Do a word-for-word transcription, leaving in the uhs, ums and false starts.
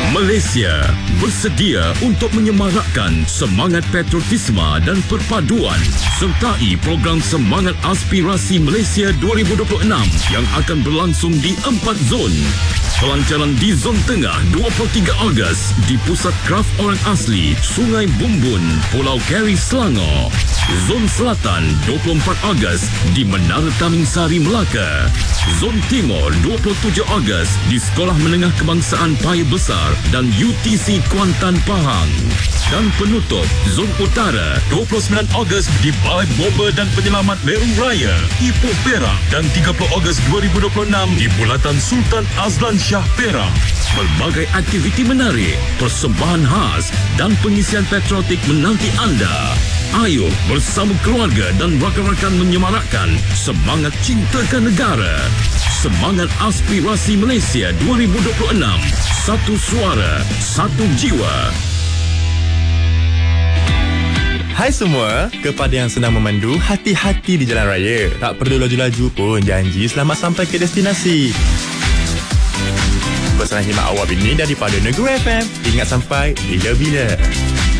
Malaysia bersedia untuk menyemarakkan semangat patriotisme dan perpaduan sertai program Semangat Aspirasi Malaysia dua ribu dua puluh enam yang akan berlangsung di empat zon. Pelancaran di Zon Tengah dua puluh tiga Ogos di Pusat Kraf Orang Asli, Sungai Bumbun, Pulau Keri, Selangor. Zon Selatan dua puluh empat Ogos di Menara Taming Sari, Melaka. Zon Timur dua puluh tujuh Ogos di Sekolah Menengah Kebangsaan Paya Besar dan U T C Kuantan, Pahang. Dan penutup Zon Utara dua puluh sembilan Ogos di Balai Bomba dan Penyelamat Lerung Raya, Ipoh, Perak, dan tiga puluh Ogos dua ribu dua puluh enam di Bulatan Sultan Azlan Shah, Perak. Pelbagai aktiviti menarik, persembahan khas dan pengisian patriotik menanti anda. Ayo bersama keluarga dan rakan-rakan menyemarakkan semangat cintakan negara. Semangat Aspirasi Malaysia dua ribu dua puluh enam. Satu suara, satu jiwa. Hai semua, kepada yang sedang memandu, hati-hati di jalan raya. Tak perlu laju-laju pun, janji selamat sampai ke destinasi. Pesanan khidmat awal ini daripada Negeri F M. Ingat sampai bila-bila.